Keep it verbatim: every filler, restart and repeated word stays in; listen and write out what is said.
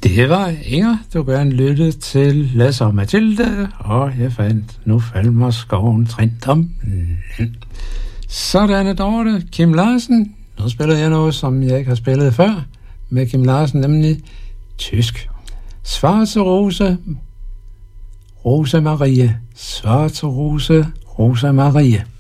Det var Inger, du gerne lytte til Lasse og Mathilde, og jeg fandt, nu falmer skoven trint om land. Sådan er Dorte. Kim Larsen. Nu spiller jeg noget, som jeg ikke har spillet før med Kim Larsen, nemlig tysk. Svarte Rose, Rosa Marie. Svarte Rose, Rosa Marie.